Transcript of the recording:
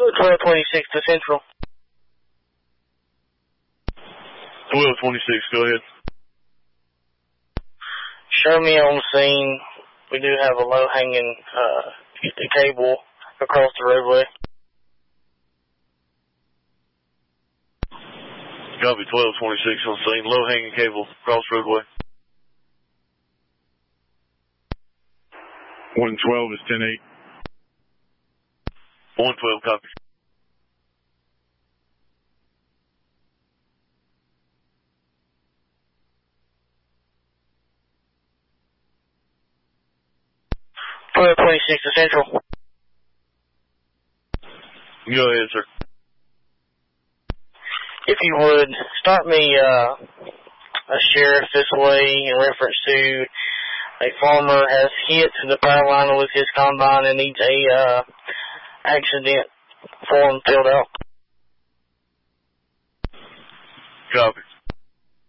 1226 to Central. 1226, go ahead. Show me on scene. We do have a low-hanging cable across the roadway. Copy, 1226 on scene. Low-hanging cable across roadway. 112 is 10-8. 112, copy. Twelve 26 to Central. Go ahead, sir. If you would, start me a sheriff this way in reference to a farmer has hit the power line with his combine and needs a accident form filled out. Copy.